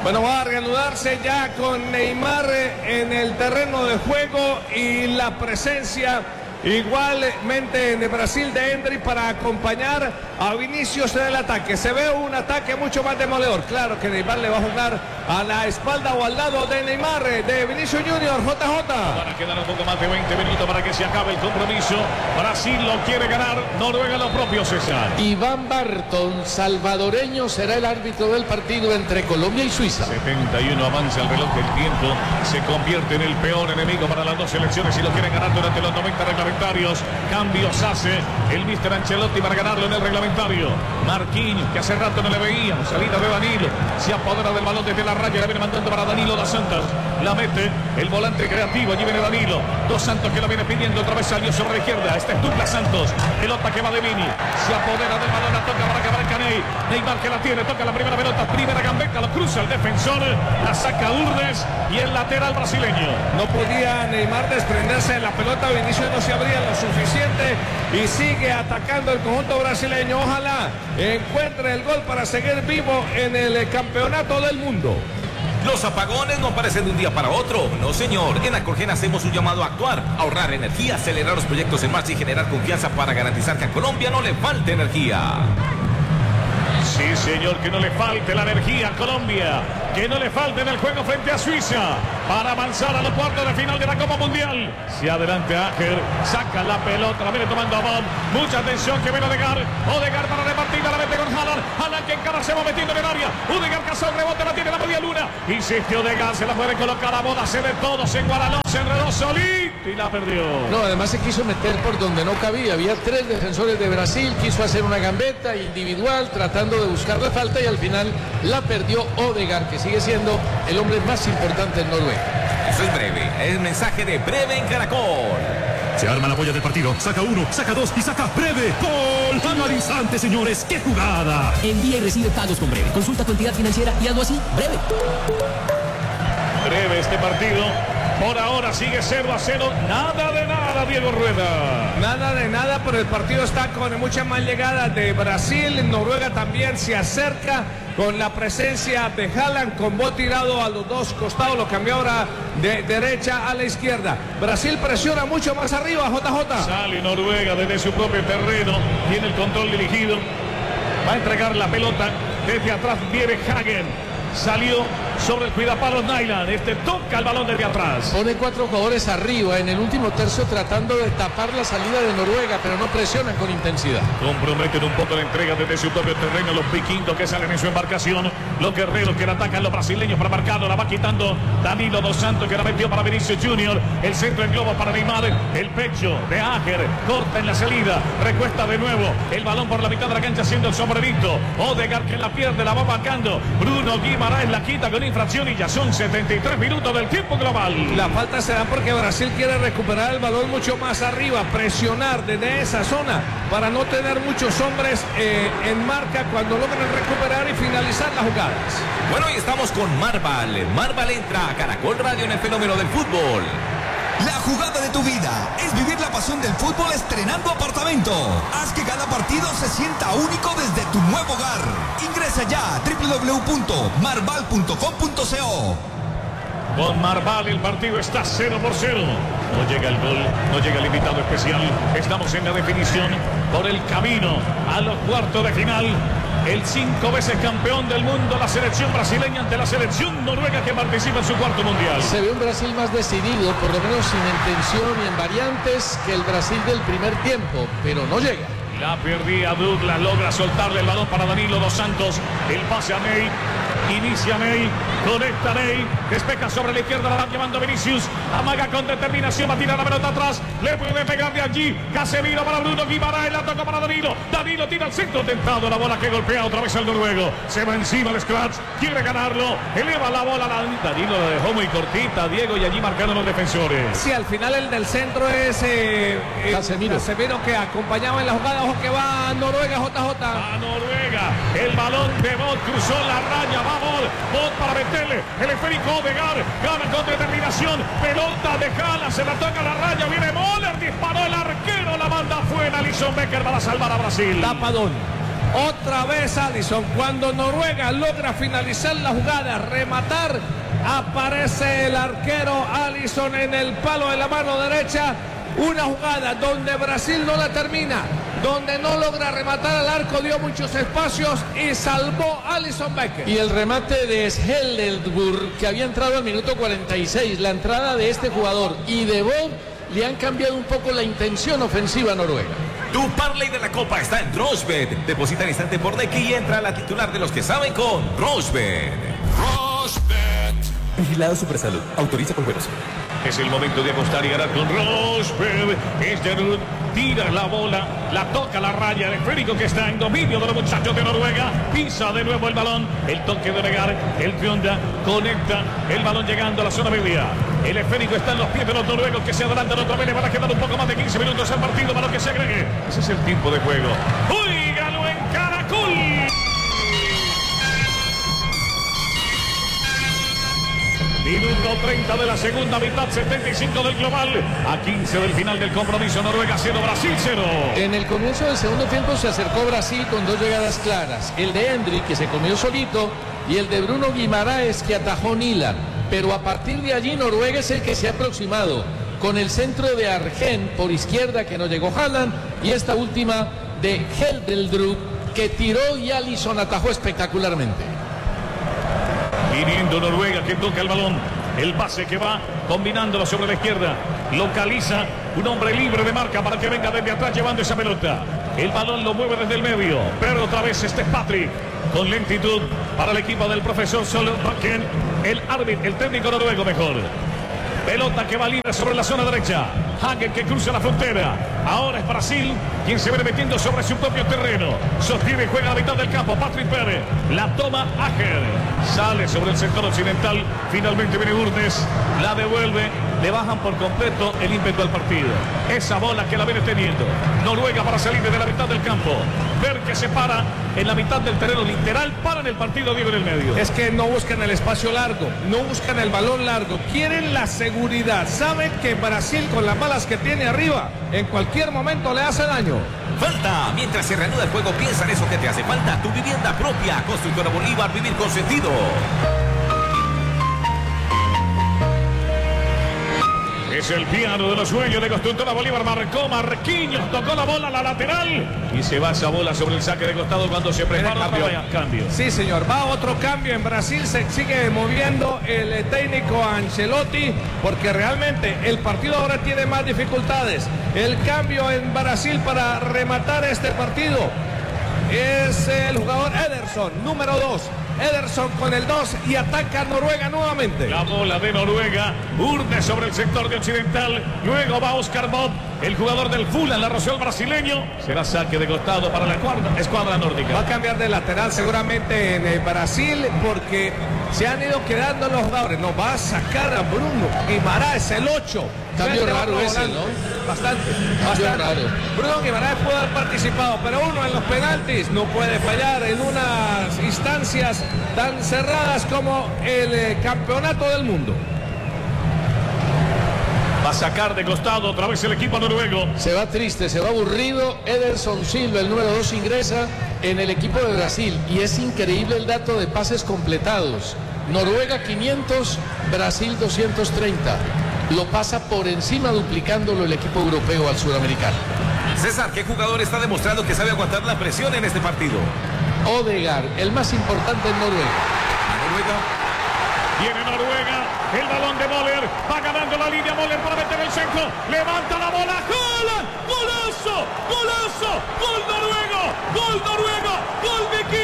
Bueno, va a reanudarse ya con Neymar en el terreno de juego y la presencia igualmente de Brasil de Endrick para acompañar a Vinicius en el ataque. Se ve un ataque mucho más demoledor. Claro que Neymar le va a jugar a la espalda o al lado de Neymar, de Vinicius Junior. JJ. Van a quedar un poco más de 20 minutos para que se acabe el compromiso. Brasil lo quiere ganar, Noruega lo propio, César. Iván Barton, salvadoreño, será el árbitro del partido entre Colombia y Suiza. 71 avanza el reloj del tiempo. Se convierte en el peor enemigo para las dos selecciones y lo quieren ganar durante los 90 reglamentarios. Cambios hace el Mr. Ancelotti para ganarlo en el reglamentario. Marquinhos, que hace rato no le veíamos. Salida de Danilo. Se apodera del balón desde la raya. La viene mandando para Danilo Dos Santos. La mete el volante creativo. Allí viene Danilo. Dos Santos que la viene pidiendo. Otra vez salió sobre la izquierda. Este es Douglas Santos. Pelota que va de Vini. Se apodera del balón. La toca para acabar en Caney. Neymar que la tiene. Toca la primera pelota. Primera gambeta. Lo cruza el defensor. La saca Urdes. Y el lateral brasileño. No podía Neymar desprenderse de la pelota. Vinicius no se abría lo suficiente y sigue atacando el conjunto brasileño. Ojalá encuentre el gol para seguir vivo en el campeonato del mundo. Los apagones no aparecen de un día para otro. No, señor. En Acorgen hacemos un llamado a actuar, ahorrar energía, acelerar los proyectos en marcha y generar confianza para garantizar que a Colombia no le falte energía. Sí, señor, que no le falte la energía a Colombia, que no le falte en el juego frente a Suiza para avanzar a los cuartos de final de la Copa Mundial. Se adelante Ángel, saca la pelota, la viene tomando Abad. Mucha atención que viene Odegaard para repartirla, la mete con Haaland que encara, se va metiendo en el área. Odegaard cazó el rebote, la tiene la media luna. Insiste Odegaard, se la puede colocar a Abad, hace de todo, se enguaranó, se enredó solito y la perdió. No, además se quiso meter por donde no cabía. Había tres defensores de Brasil, quiso hacer una gambeta individual tratando de buscar la falta y al final la perdió Odegaard, que sigue siendo el hombre más importante en Noruega. Eso es breve, es mensaje de Breve en Caracol. Se arma la polla del partido, saca uno, saca dos y saca Breve. ¡Gol! Analizante, señores, ¡qué jugada! Envía y recibe pagos con Breve. Consulta tu entidad financiera y hazlo así, Breve. Breve este partido. Por ahora sigue 0-0. Nada de nada, Diego Rueda. Nada de nada, pero el partido está con mucha más llegada de Brasil. Noruega también se acerca con la presencia de Haaland, con bot tirado a los dos costados. Lo cambió ahora de derecha a la izquierda. Brasil presiona mucho más arriba, JJ. Sale Noruega desde su propio terreno. Tiene el control dirigido. Va a entregar la pelota. Desde atrás viene Hagen. Salió sobre el cuidapalos Nyland. Toca el balón desde atrás. Pone cuatro jugadores arriba en el último tercio tratando de tapar la salida de Noruega, pero no presionan con intensidad. Comprometen un poco la entrega desde su propio terreno. Los vikingos que salen en su embarcación. Los guerreros que la atacan, los brasileños para marcarlo. La va quitando Danilo Dos Santos, que la metió para Vinicius Junior. El centro en globo para Neymar. El pecho de Áger. Corta en la salida. Recuesta de nuevo. El balón por la mitad de la cancha haciendo el sombrerito. Odegaard que la pierde, la va marcando. Bruno Guimaraes la quita con infracción y ya son 73 minutos del tiempo global. La falta se da porque Brasil quiere recuperar el balón mucho más arriba, presionar desde esa zona para no tener muchos hombres en marca cuando logren recuperar y finalizar las jugadas. Bueno, y estamos con Marval. Marval entra a Caracol Radio en el fenómeno del fútbol. La jugada de tu vida es vivir la pasión del fútbol estrenando apartamento. Haz que cada partido se sienta único desde tu nuevo hogar. Ingresa ya a www.marval.com.co. Con Marval el partido está 0-0. No llega el gol, no llega el invitado especial. Estamos en la definición por el camino a los cuartos de final. El 5 veces campeón del mundo, la selección brasileña ante la selección noruega que participa en su cuarto mundial. Se ve un Brasil más decidido, por lo menos sin intención y en variantes, que el Brasil del primer tiempo, pero no llega. La perdía Douglas, logra soltarle el balón para Danilo Dos Santos. El pase a Ney. Inicia Ney, conecta Ney, despeja sobre la izquierda, la va llevando Vinicius, amaga con determinación, va a tirar la pelota atrás, le puede pegar de allí, Casemiro para Bruno Guimaraes, la toca para Danilo, Danilo tira al centro, tentado la bola que golpea otra vez al noruego, se va encima el Scratch, quiere ganarlo, eleva la bola, Danilo la dejó muy cortita, Diego, y allí marcaron los defensores. Sí, al final el del centro es Casemiro que acompañaba en la jugada, ojo que va a Noruega, JJ. A Noruega, el balón de Bot cruzó la raya, va Bot para meterle el esférico Odegaard, gana con determinación, pelota de Haaland, se la toca la raya, viene Moller, disparó el arquero, la manda afuera, Alisson Becker para salvar a Brasil. Tapadón. Otra vez Alisson. Cuando Noruega logra finalizar la jugada, rematar, aparece el arquero Alisson en el palo de la mano derecha. Una jugada donde Brasil no la termina, donde no logra rematar al arco, dio muchos espacios y salvó Alisson Becker. Y el remate de Schellenburg, que había entrado al minuto 46, la entrada de este jugador y de Bob le han cambiado un poco la intención ofensiva a Noruega. Tu parlay de la Copa está en Rochebet. Deposita al instante por Nequi y entra a la titular de los que saben con Rochebet. Vigilado Supersalud. Autoriza con juegos. Es el momento de apostar y ganar con Rosberg. Esterud tira la bola, la toca la raya. El esférico que está en dominio de los muchachos de Noruega. Pisa de nuevo el balón. El toque de Odegaard. El Fionda conecta el balón llegando a la zona media. El esférico está en los pies de los noruegos que se adelantan otra vez. Le van a quedar un poco más de 15 minutos al partido para que se agregue. Ese es el tiempo de juego. ¡Oígalo en Caracol! Minuto 30 de la segunda mitad, 75 del global. A 15 del final del compromiso. Noruega 0, Brasil 0. En el comienzo del segundo tiempo se acercó Brasil con dos llegadas claras. El de Endrick, que se comió solito, y el de Bruno Guimaraes, que atajó Nila. Pero a partir de allí Noruega es el que se ha aproximado. Con el centro de Argen por izquierda, que no llegó Haaland. Y esta última de Heldeldrup, que tiró y Alisson atajó espectacularmente. Viniendo Noruega, que toca el balón. El pase que va combinándolo sobre la izquierda. Localiza un hombre libre de marca para que venga desde atrás llevando esa pelota. El balón lo mueve desde el medio. Pero otra vez este es Patrick. Con lentitud para el equipo del profesor Solbakken. El árbitro, el técnico noruego mejor. Pelota que va libre sobre la zona derecha. Hagen que cruza la frontera. Ahora es Brasil quien se viene metiendo sobre su propio terreno. Sostiene y juega a la mitad del campo. Patrick Pérez. La toma Ager. Sale sobre el sector occidental. Finalmente viene Urdes. La devuelve. Le bajan por completo el ímpetu al partido. Esa bola que la viene teniendo. Noruega para salir desde la mitad del campo. Ver que se para en la mitad del terreno literal. Paran el partido, Diego, en el medio. Es que no buscan el espacio largo. No buscan el balón largo. Quieren la seguridad. Saben que Brasil, con las balas que tiene arriba, en cualquier momento le hace daño. Falta. Mientras se reanuda el juego, piensa en eso que te hace falta. Tu vivienda propia. Constructora Bolívar. Vivir con sentido. Es el piano de los sueños de Constructora Bolívar. Marcó Marquinhos, tocó la bola a la lateral y se va esa bola sobre el saque de costado cuando se prepara el cambio. Sí, señor, va otro cambio en Brasil. Se sigue moviendo el técnico Ancelotti porque realmente el partido ahora tiene más dificultades. El cambio en Brasil para rematar este partido es el jugador Ederson, número 2. Ederson con el 2 y ataca a Noruega nuevamente. La bola de Noruega, urde sobre el sector de occidental. Luego va Oscar Bob, el jugador del Fulham, la roció el brasileño. Será saque de costado para la escuadra nórdica. Va a cambiar de lateral seguramente en Brasil porque se han ido quedando los jugadores. No, va a sacar a Bruno Guimaraes, el 8. Cambio raro ese, ¿no? Bastante. Raro. Bruno Guimaraes puede haber participado, pero uno en los penaltis no puede fallar en unas instancias tan cerradas como el campeonato del mundo. Va a sacar de costado otra vez el equipo noruego. Se va triste, se va aburrido. Ederson Silva, el número 2, ingresa en el equipo de Brasil. Y es increíble el dato de pases completados. Noruega 500, Brasil 230. Lo pasa por encima duplicándolo el equipo europeo al sudamericano. César, ¿qué jugador está demostrando que sabe aguantar la presión en este partido? Odegaard, el más importante en Noruega. Viene Noruega, el balón de Moller, va ganando la línea Moller para meter el centro, levanta la bola, ¡gol! ¡Golazo! ¡Golazo! ¡Gol noruego! ¡Gol noruego! ¡Gol de